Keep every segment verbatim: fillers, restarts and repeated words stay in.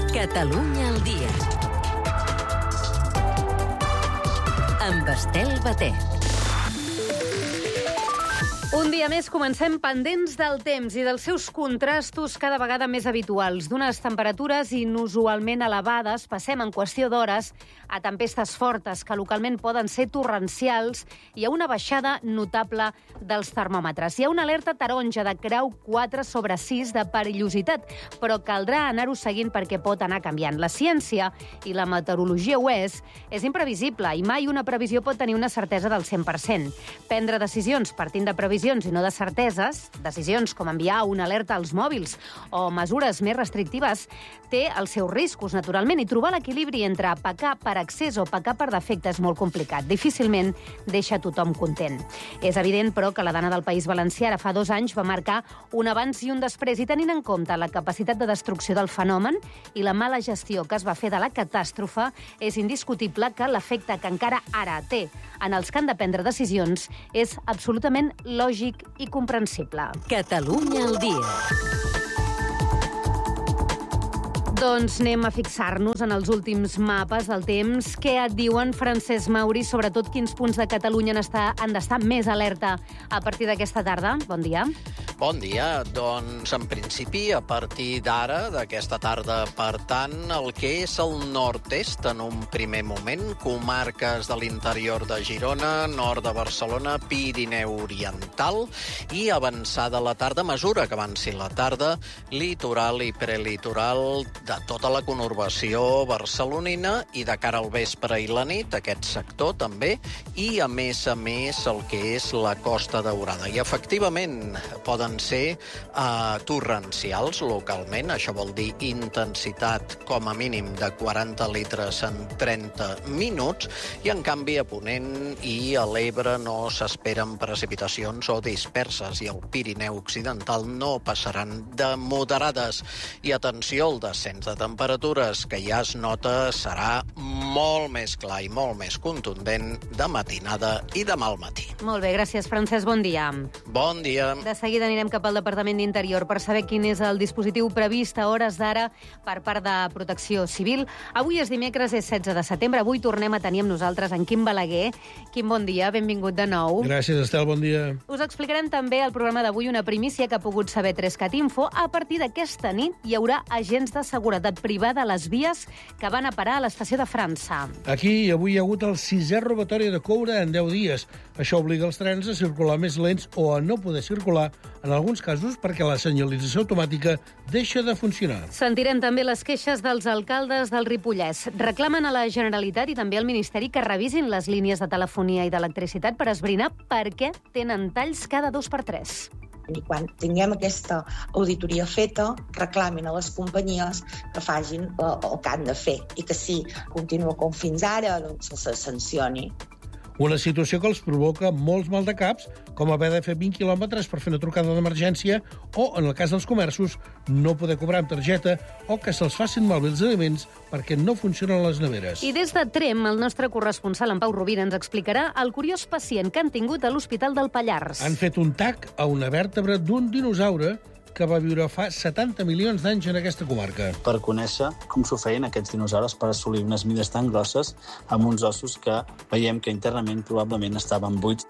Catalunya al dia. Amb Estel Batet. Un dia més comencem pendents del temps i dels seus contrastos cada vegada més habituals. D'unes temperatures inusualment elevades passem en qüestió d'hores a tempestes fortes que localment poden ser torrencials i a una baixada notable dels termòmetres. Hi ha una alerta taronja de grau quatre sobre sis de perillositat, però caldrà anar-ho seguint perquè pot anar canviant. La ciència i la meteorologia ho és, és imprevisible i mai una previsió pot tenir una certesa del cent per cent. Prendre decisions partint de previsions i no de certeses, decisions com enviar una alerta als mòbils o mesures més restrictives, té els seus riscos, naturalment, i trobar l'equilibri entre pecar per excés o pecar per defecte és molt complicat. Difícilment deixa tothom content. És evident, però, que la dana del País Valencià ara fa dos anys va marcar un abans i un després, i tenint en compte la capacitat de destrucció del fenomen i la mala gestió que es va fer de la catàstrofe, és indiscutible que l'efecte que encara ara té en els que han de prendre decisions és absolutament lògic i comprensible. Catalunya al dia. Doncs anem a fixar-nos en els últims mapes del temps. Què et diuen, Francesc Mauri, sobretot quins punts de Catalunya han d'estar han d'estar més alerta a partir d'aquesta tarda? Bon dia. Bon dia. Doncs, en principi, a partir d'ara, d'aquesta tarda, per tant, el que és el nord-est, en un primer moment, comarques de l'interior de Girona, nord de Barcelona, Pirineu Oriental, i avançada la tarda, a mesura que avanci la tarda, litoral i prelitoral de tota la conurbació barcelonina i de cara al vespre i la nit, aquest sector també, i a més a més el que és la Costa Daurada. I efectivament poden ser uh, torrencials localment, això vol dir intensitat com a mínim de quaranta litres en trenta minuts, i en canvi a Ponent i a l'Ebre no s'esperen precipitacions o disperses, i al Pirineu Occidental no passaran de moderades. I atenció, el descens de temperatures que ja es nota serà molt més clar i molt més contundent de matinada i demà al matí. Molt bé, gràcies, Francesc. Bon dia. Bon dia. De seguida anirem cap al Departament d'Interior per saber quin és el dispositiu previst a hores d'ara per part de Protecció Civil. Avui és dimecres, és setze de setembre. Avui tornem a tenir amb nosaltres en Quim Balaguer. Quim, bon dia, benvingut de nou. Gràcies, Estel, bon dia. Us explicarem també al programa d'avui una primícia que ha pogut saber Trescat Info. A partir d'aquesta nit hi haurà agents de seguretat privada a les vies que van a parar a l'estació de França. Aquí avui hi ha hagut el sisè robatori de coure en deu dies. Això obliga els trens a circular més lents o a no poder circular, en alguns casos perquè la senyalització automàtica deixa de funcionar. Sentirem també les queixes dels alcaldes del Ripollès. Reclamen a la Generalitat i també al Ministeri que revisin les línies de telefonia i d'electricitat per esbrinar per què tenen talls cada dos per tres. I quan tinguem aquesta auditoria feta, reclamin a les companyies que facin el que han de fer i que si continua com fins ara, doncs se sancioni. Una situació que els provoca molts maldecaps, com haver de fer vint quilòmetres per fer una trucada d'emergència o, en el cas dels comerços, no poder cobrar amb targeta o que se'ls facin malbé els aliments perquè no funcionen les neveres. I des de Trem, el nostre corresponsal, en Pau Rovira, ens explicarà el curiós pacient que han tingut a l'Hospital del Pallars. Han fet un tac a una vèrtebra d'un dinosaure que va viure fa setanta milions d'anys en aquesta comarca. Per conèixer com s'ho feien aquests dinosaures per assolir unes mides tan grosses amb uns ossos que veiem que internament probablement estaven buits.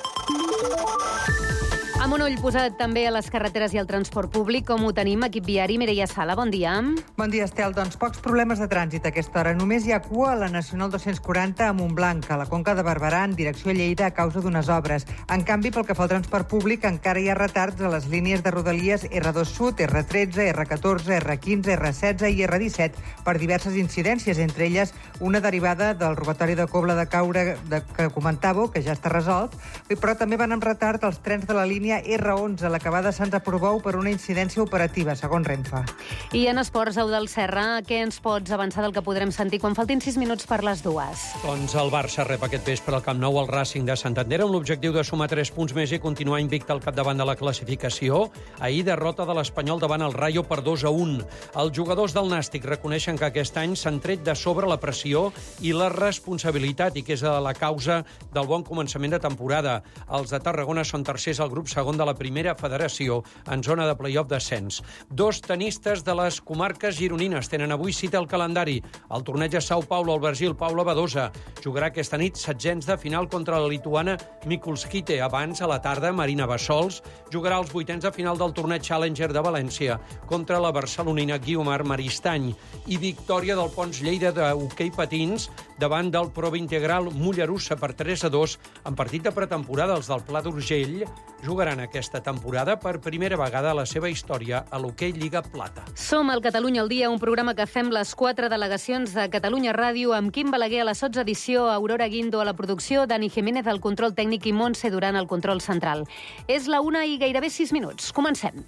Amb un ull posat també a les carreteres i al transport públic, com ho tenim, equip viari, Mireia Sala, bon dia. Bon dia, Estel. Doncs pocs problemes de trànsit a aquesta hora. Només hi ha cua a la Nacional dos-cents quaranta a Montblanc, a la Conca de Barberà, en direcció a Lleida, a causa d'unes obres. En canvi, pel que fa al transport públic, encara hi ha retards a les línies de rodalies erre dos Sud, erre tretze, erre catorze, erre quinze, erre setze i erre disset per diverses incidències, entre elles una derivada del robatori de coble de caure de, que comentàveu, que ja està resolt, però també van amb retard els trens de la línia erre onze, l'acabada Sants a Portbou per una incidència operativa, segons Renfe. I en esports, Eudald Serra, què ens pots avançar del que podrem sentir quan faltin sis minuts per les dues? Doncs el Barça rep aquest vespre al Camp Nou el Racing de Santander amb l'objectiu de sumar tres punts més i continuar invicte al capdavant de la classificació. Ahir derrota de l'Espanyol davant el Rayo per dos a un. Els jugadors del Nàstic reconeixen que aquest any s'han tret de sobre la pressió i la responsabilitat i que és la causa del bon començament de temporada. Els de Tarragona són tercers al grup segon segon de la primera federació en zona de play-off d'ascens. Dos tenistes de les comarques gironines tenen avui cita al calendari. El torneig a São Paulo, al Brasil, Paula Badosa jugarà aquesta nit setzents de final contra la lituana Mikulskite. Abans, a la tarda, Marina Bassols jugarà els vuitens de final del torneig Challenger de València contra la barcelonina Guiomar Maristany. I victòria del Pons Lleida d'hoquei patins davant del Prova Integral Mollerussa per tres a dos en partit de pretemporada. Els del Pla d'Urgell jugaran aquesta temporada per primera vegada a la seva història a l'hoquei Lliga Plata. Som al Catalunya al dia, un programa que fem les quatre delegacions de Catalunya Ràdio amb Quim Balaguer a la sotsa edició, Aurora Guindo a la producció, Dani Jiménez al control tècnic i Montse Duran al control central. És la una i gairebé sis minuts. Comencem.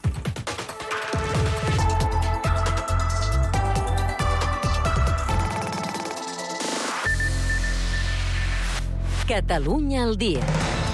Catalunya al dia.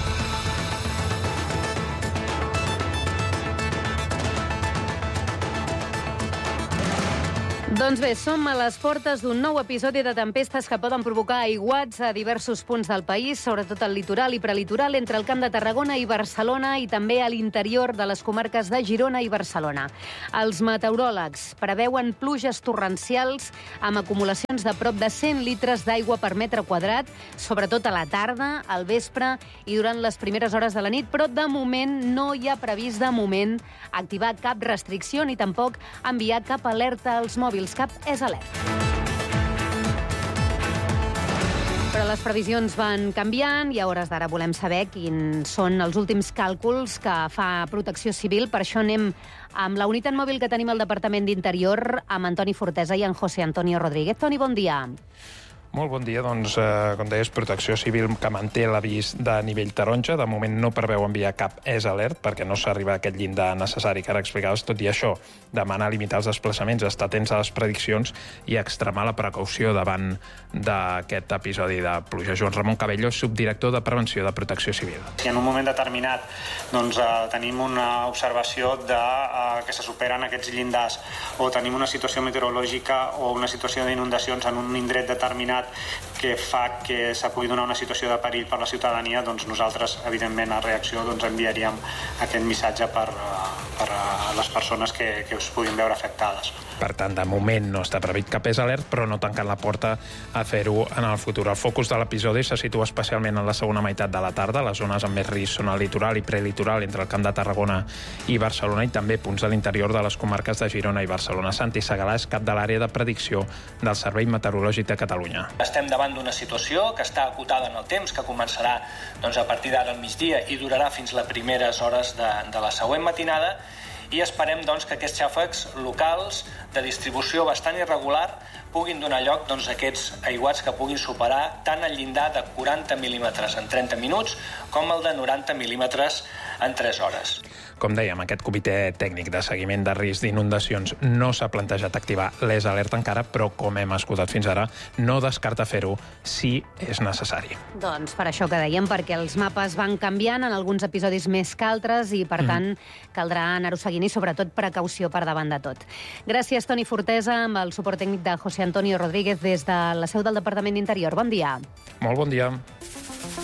Doncs bé, som a les portes d'un nou episodi de tempestes que poden provocar aiguats a diversos punts del país, sobretot al litoral i prelitoral, entre el Camp de Tarragona i Barcelona i també a l'interior de les comarques de Girona i Barcelona. Els meteoròlegs preveuen pluges torrencials amb acumulacions de prop de cent litres d'aigua per metre quadrat, sobretot a la tarda, al vespre i durant les primeres hores de la nit, però de moment no hi ha previst de moment activar cap restricció ni tampoc enviar cap alerta als mòbils. Cap és alert. Però les previsions van canviant i a hores d'ara volem saber quins són els últims càlculs que fa Protecció Civil. Per això anem amb la unitat mòbil que tenim al Departament d'Interior, amb Antoni Fortesa i en José Antonio Rodríguez. Toni, bon dia. Molt bon dia. Doncs, eh, com deies, Protecció Civil que manté l'avís de nivell taronja. De moment no preveu enviar cap E S alert perquè no s'arriba a aquest llindar necessari que ara explicaves. Tot i això, demanar limitar els desplaçaments, estar atents a les prediccions i extremar la precaució davant d'aquest episodi de pluja. Joan Ramon Cabello, subdirector de Prevenció de Protecció Civil. Si en un moment determinat doncs, eh, tenim una observació de, eh, que se superen aquests llindars o tenim una situació meteorològica o una situació d'inundacions en un indret determinat que fa que se pugui donar una situació de perill per la ciutadania, doncs nosaltres, evidentment, a reacció doncs, enviaríem aquest missatge per, per a les persones que, que us puguin veure afectades. Per tant, de moment no està previst cap E S alert, però no tancant la porta a fer-ho en el futur. El focus de l'episodi se situa especialment en la segona meitat de la tarda. Les zones amb més risc són el litoral i prelitoral entre el Camp de Tarragona i Barcelona i també punts de l'interior de les comarques de Girona i Barcelona. Santi Segalà és cap de l'àrea de predicció del Servei Meteorològic de Catalunya. Estem davant d'una situació que està acotada en el temps, que començarà doncs, a partir d'ara al migdia i durarà fins les primeres hores de, de la següent matinada, i esperem doncs, que aquests xàfecs locals de distribució bastant irregular puguin donar lloc doncs, a aquests aiguats que puguin superar tant el llindar de quaranta mil·límetres en trenta minuts com el de noranta mil·límetres en tres hores. Com dèiem, aquest comitè tècnic de seguiment de risc d'inundacions no s'ha plantejat activar l'E S alert encara, però com hem escoltat fins ara, no descarta fer-ho si és necessari. Doncs per això que dèiem, perquè els mapes van canviant en alguns episodis més que altres i, per mm. tant, caldrà anar-ho seguint i, sobretot, precaució per davant de tot. Gràcies, Toni Fortesa, amb el suport tècnic de José Antonio Rodríguez des de la seu del Departament d'Interior. Bon dia. Molt bon dia.